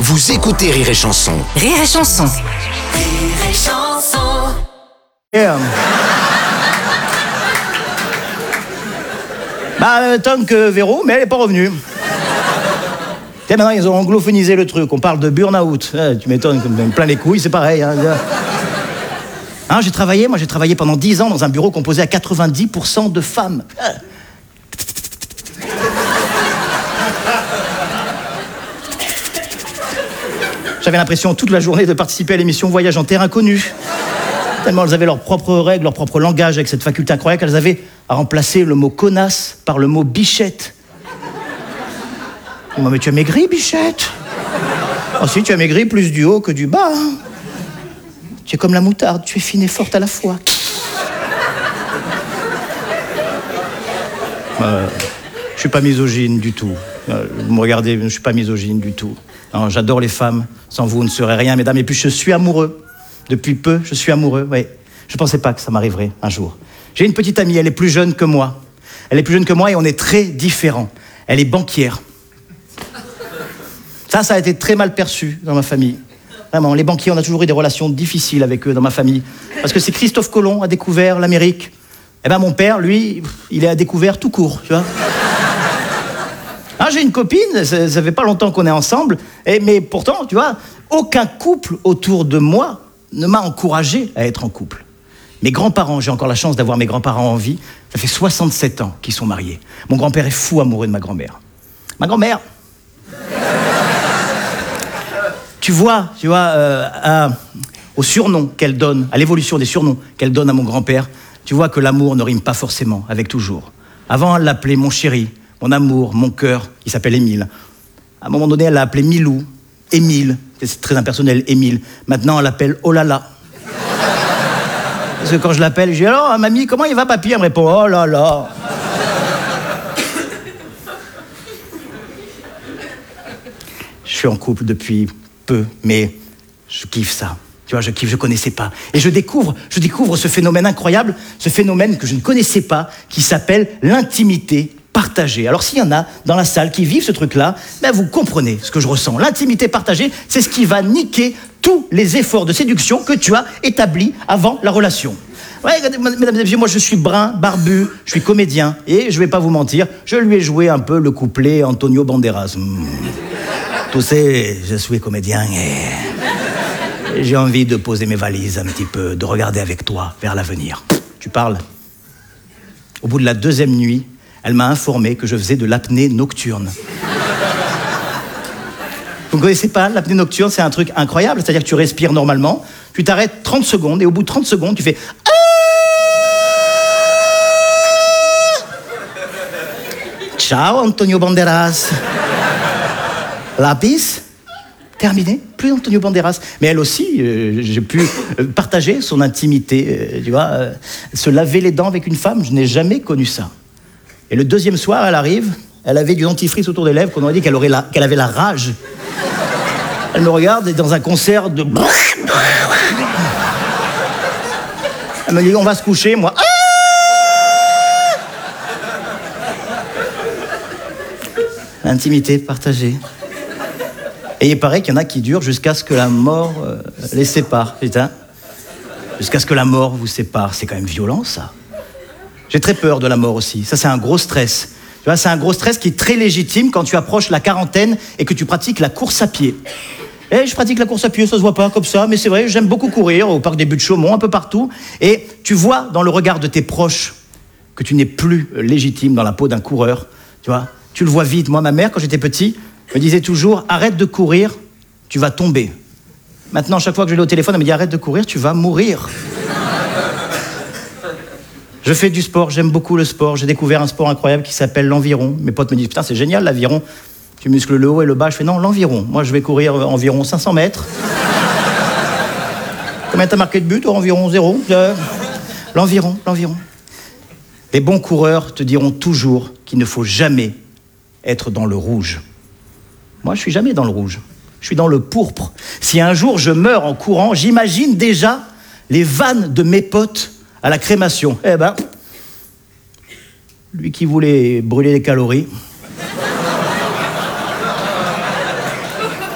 Vous écoutez Rire et Chanson. Rire et Chanson. Rire et Chanson. Tant que Véro, mais elle n'est pas revenue. Tiens, maintenant, ils ont anglophonisé le truc. On parle de burn-out. Tu m'étonnes, comme plein les couilles, c'est pareil. Hein, j'ai travaillé pendant 10 ans dans un bureau composé à 90% de femmes. J'avais l'impression toute la journée de participer à l'émission Voyage en terre inconnue. Tellement elles avaient leurs propres règles, leur propre langage, avec cette faculté incroyable qu'elles avaient à remplacer le mot connasse par le mot bichette. Oh, mais tu as maigri, bichette? Oh si, tu as maigri plus du haut que du bas. Hein. Tu es comme la moutarde, tu es fine et forte à la fois. Je suis pas misogyne du tout. Vous me regardez, je suis pas misogyne du tout. Non, j'adore les femmes. Sans vous, ne serait rien, mesdames. Et puis, je suis amoureux. Depuis peu, je suis amoureux, oui. Je pensais pas que ça m'arriverait un jour. J'ai une petite amie, elle est plus jeune que moi. Elle est plus jeune que moi et on est très différents. Elle est banquière. Ça a été très mal perçu dans ma famille. Vraiment, les banquiers, on a toujours eu des relations difficiles avec eux dans ma famille. Parce que c'est Christophe Colomb a découvert l'Amérique. Eh ben, mon père, lui, il est à découvert tout court, tu vois. J'ai une copine, ça fait pas longtemps qu'on est ensemble, mais pourtant, tu vois, aucun couple autour de moi ne m'a encouragé à être en couple. Mes grands-parents, j'ai encore la chance d'avoir mes grands-parents en vie, ça fait 67 ans qu'ils sont mariés. Mon grand-père est fou amoureux de ma grand-mère. Ma grand-mère, tu vois, au surnom qu'elle donne, à l'évolution des surnoms qu'elle donne à mon grand-père, tu vois que l'amour ne rime pas forcément avec toujours. Avant, elle l'appelait mon chéri, mon amour, mon cœur, il s'appelle Émile. À un moment donné, elle l'a appelé Milou, Émile, c'est très impersonnel, Émile. Maintenant, elle l'appelle Oh là là. Parce que quand je l'appelle, je dis alors, mamie, comment il va, papy? Elle me répond Oh là là. Je suis en couple depuis peu, mais je kiffe ça. Tu vois, je kiffe, je connaissais pas. Et je découvre ce phénomène incroyable, ce phénomène que je ne connaissais pas, qui s'appelle l'intimité partagée. Alors s'il y en a dans la salle qui vivent ce truc-là, vous comprenez ce que je ressens. L'intimité partagée, c'est ce qui va niquer tous les efforts de séduction que tu as établis avant la relation. Ouais, mesdames et messieurs, moi je suis brun, barbu, je suis comédien, et je vais pas vous mentir, je lui ai joué un peu le couplet Antonio Banderas. Tu sais, je suis comédien et j'ai envie de poser mes valises un petit peu, de regarder avec toi vers l'avenir. Tu parles. Au bout de la 2e nuit, elle m'a informé que je faisais de l'apnée nocturne. Vous ne connaissez pas l'apnée nocturne? C'est un truc incroyable. C'est-à-dire que tu respires normalement, tu t'arrêtes 30 secondes, et au bout de 30 secondes, tu fais... Ciao, Antonio Banderas. Lapis, terminé, plus Antonio Banderas. Mais elle aussi, j'ai pu partager son intimité, tu vois. Se laver les dents avec une femme, je n'ai jamais connu ça. Et le 2e soir, elle arrive, elle avait du dentifrice autour des lèvres, qu'on aurait dit qu'elle avait la rage. Elle me regarde et dans un concert de... Elle me dit, on va se coucher, moi... Intimité partagée. Et il paraît qu'il y en a qui durent jusqu'à ce que la mort les sépare, putain. Jusqu'à ce que la mort vous sépare, c'est quand même violent, ça. J'ai très peur de la mort aussi. Ça, c'est un gros stress. Tu vois, c'est un gros stress qui est très légitime quand tu approches la quarantaine et que tu pratiques la course à pied. Et je pratique la course à pied, ça se voit pas comme ça, mais c'est vrai, j'aime beaucoup courir au parc des Buttes-Chaumont, un peu partout. Et tu vois dans le regard de tes proches que tu n'es plus légitime dans la peau d'un coureur. Tu vois, tu le vois vite. Moi, ma mère, quand j'étais petit, me disait toujours « Arrête de courir, tu vas tomber ». Maintenant, chaque fois que je l'ai au téléphone, elle me dit « Arrête de courir, tu vas mourir ». Je fais du sport, j'aime beaucoup le sport. J'ai découvert un sport incroyable qui s'appelle l'aviron. Mes potes me disent « Putain, c'est génial l'aviron. Tu muscles le haut et le bas. » Je fais « Non, l'aviron. Moi, je vais courir environ 500 mètres. » Combien t'as marqué de but? Environ 0. L'aviron. Les bons coureurs te diront toujours qu'il ne faut jamais être dans le rouge. Moi, je suis jamais dans le rouge. Je suis dans le pourpre. Si un jour je meurs en courant, j'imagine déjà les vannes de mes potes à la crémation. Lui qui voulait brûler les calories,